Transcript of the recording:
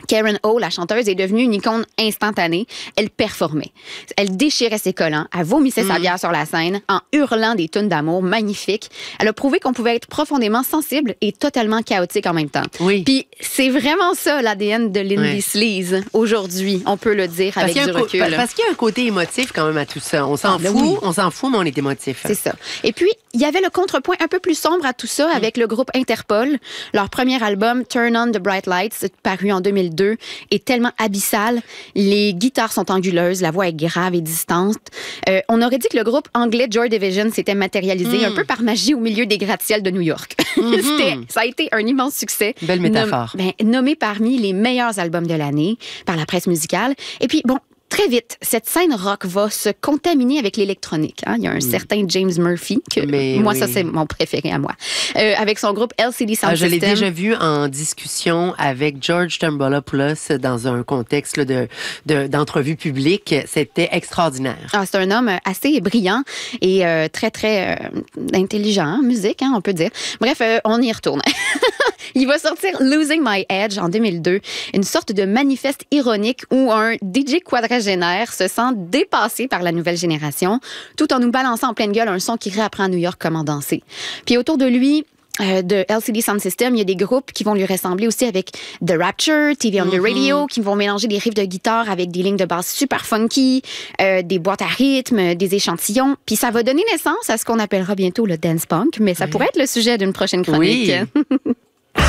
Karen O, la chanteuse, est devenue une icône instantanée. Elle performait. Elle déchirait ses collants, elle vomissait sa bière sur la scène en hurlant des tunes d'amour magnifiques. Elle a prouvé qu'on pouvait être profondément sensible et totalement chaotique en même temps. Oui. Puis c'est vraiment ça l'ADN de Lindy Sleaze. Aujourd'hui, on peut le dire avec du recul. Parce qu'il y a un côté émotif quand même à tout ça. On s'en fout, oui. on s'en fout, mais on est émotif. C'est ça. Et puis, il y avait le contrepoint un peu plus sombre à tout ça avec le groupe Interpol. Leur premier album, Turn on the Bright Lights, paru en 2002, est tellement abyssal. Les guitares sont anguleuses, la voix est grave et distante. On aurait dit que le groupe anglais Joy Division s'était matérialisé un peu par magie au milieu des gratte-ciels de New York. Ça a été un immense succès. Belle métaphore. Nommé parmi les meilleurs albums de l'année par la presse musicale. Et puis, bon, très vite, cette scène rock va se contaminer avec l'électronique. Hein? Il y a un certain James Murphy, ça, c'est mon préféré à moi, avec son groupe LCD Sound System. Je l'ai déjà vu en discussion avec George Stroumboulopoulos dans un contexte d'entrevue publique. C'était extraordinaire. C'est un homme assez brillant et très, très intelligent en musique, on peut dire. Bref, on y retourne. Il va sortir Losing My Edge en 2002, une sorte de manifeste ironique où un DJ quadragénaire se sent dépassé par la nouvelle génération, tout en nous balançant en pleine gueule un son qui réapprend à New York comment danser. Puis autour de lui, de LCD Sound System, il y a des groupes qui vont lui ressembler aussi avec The Rapture, TV on the Radio, qui vont mélanger des riffs de guitare avec des lignes de basse super funky, des boîtes à rythme, des échantillons. Puis ça va donner naissance à ce qu'on appellera bientôt le dance punk, mais ça pourrait être le sujet d'une prochaine chronique. Oui.